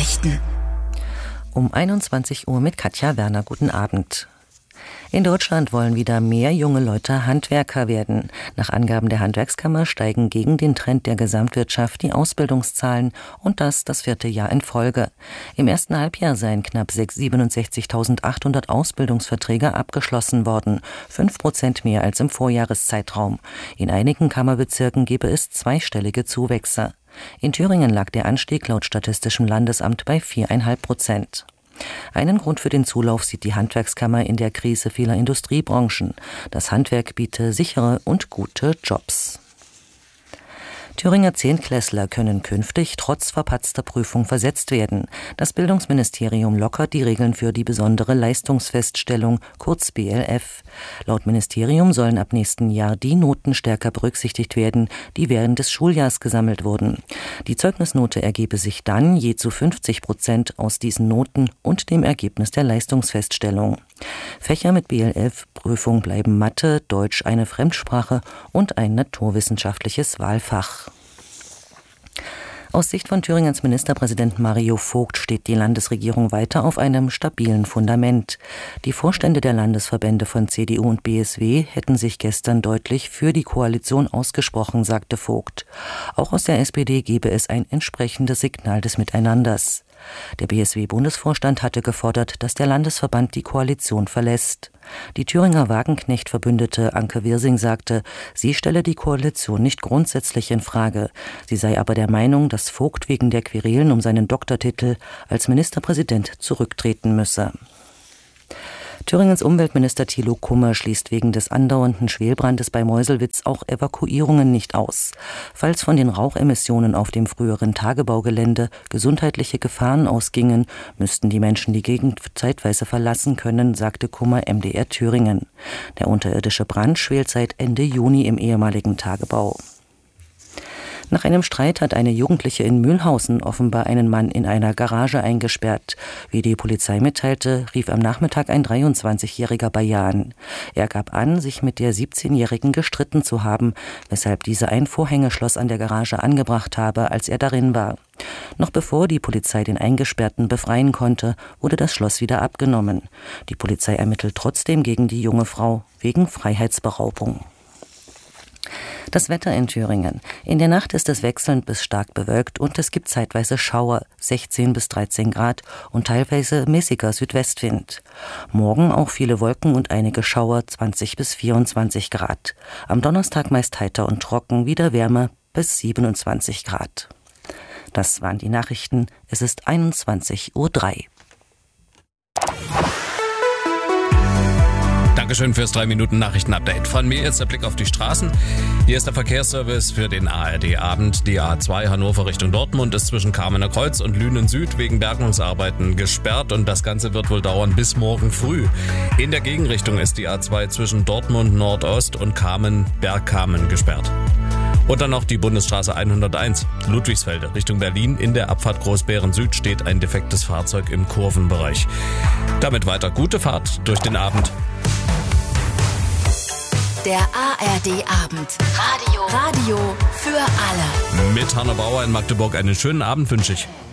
Nachrichten. Um 21 Uhr mit Katja Werner. Guten Abend. In Deutschland wollen wieder mehr junge Leute Handwerker werden. Nach Angaben der Handwerkskammer steigen gegen den Trend der Gesamtwirtschaft die Ausbildungszahlen und das 4. Jahr in Folge. Im ersten Halbjahr seien knapp 67.800 Ausbildungsverträge abgeschlossen worden, 5% mehr als im Vorjahreszeitraum. In einigen Kammerbezirken gebe es zweistellige Zuwächse. In Thüringen lag der Anstieg laut Statistischem Landesamt bei 4,5%. Einen Grund für den Zulauf sieht die Handwerkskammer in der Krise vieler Industriebranchen. Das Handwerk biete sichere und gute Jobs. Thüringer Zehntklässler können künftig trotz verpatzter Prüfung versetzt werden. Das Bildungsministerium lockert die Regeln für die besondere Leistungsfeststellung, kurz BLF. Laut Ministerium sollen ab nächsten Jahr die Noten stärker berücksichtigt werden, die während des Schuljahrs gesammelt wurden. Die Zeugnisnote ergebe sich dann je zu 50% aus diesen Noten und dem Ergebnis der Leistungsfeststellung. Fächer mit BLF-Prüfung bleiben Mathe, Deutsch, eine Fremdsprache und ein naturwissenschaftliches Wahlfach. Aus Sicht von Thüringens Ministerpräsident Mario Vogt steht die Landesregierung weiter auf einem stabilen Fundament. Die Vorstände der Landesverbände von CDU und BSW hätten sich gestern deutlich für die Koalition ausgesprochen, sagte Vogt. Auch aus der SPD gebe es ein entsprechendes Signal des Miteinanders. Der BSW-Bundesvorstand hatte gefordert, dass der Landesverband die Koalition verlässt. Die Thüringer Wagenknecht-Verbündete Anke Wirsing sagte, sie stelle die Koalition nicht grundsätzlich in Frage. Sie sei aber der Meinung, dass Vogt wegen der Querelen um seinen Doktortitel als Ministerpräsident zurücktreten müsse. Thüringens Umweltminister Thilo Kummer schließt wegen des andauernden Schwelbrandes bei Meuselwitz auch Evakuierungen nicht aus. Falls von den Rauchemissionen auf dem früheren Tagebaugelände gesundheitliche Gefahren ausgingen, müssten die Menschen die Gegend zeitweise verlassen können, sagte Kummer MDR Thüringen. Der unterirdische Brand schwelt seit Ende Juni im ehemaligen Tagebau. Nach einem Streit hat eine Jugendliche in Mühlhausen offenbar einen Mann in einer Garage eingesperrt. Wie die Polizei mitteilte, rief am Nachmittag ein 23-Jähriger bei ihr an. Er gab an, sich mit der 17-Jährigen gestritten zu haben, weshalb diese ein Vorhängeschloss an der Garage angebracht habe, als er darin war. Noch bevor die Polizei den Eingesperrten befreien konnte, wurde das Schloss wieder abgenommen. Die Polizei ermittelt trotzdem gegen die junge Frau wegen Freiheitsberaubung. Das Wetter in Thüringen. In der Nacht ist es wechselnd bis stark bewölkt und es gibt zeitweise Schauer, 16 bis 13 Grad und teilweise mäßiger Südwestwind. Morgen auch viele Wolken und einige Schauer, 20 bis 24 Grad. Am Donnerstag meist heiter und trocken, wieder wärmer bis 27 Grad. Das waren die Nachrichten. Es ist 21:03 Uhr. Dankeschön fürs 3-Minuten-Nachrichten-Update. Von mir jetzt der Blick auf die Straßen. Hier ist der Verkehrsservice für den ARD-Abend. Die A2 Hannover Richtung Dortmund ist zwischen Kamener Kreuz und Lünen Süd wegen Bergungsarbeiten gesperrt und das Ganze wird wohl dauern bis morgen früh. In der Gegenrichtung ist die A2 zwischen Dortmund Nordost und Bergkamen gesperrt. Und dann noch die Bundesstraße 101, Ludwigsfelde, Richtung Berlin. In der Abfahrt Großbären Süd steht ein defektes Fahrzeug im Kurvenbereich. Damit weiter gute Fahrt durch den Abend. Der ARD-Abend. Radio für alle. Mit Hanna Bauer in Magdeburg einen schönen Abend wünsche ich.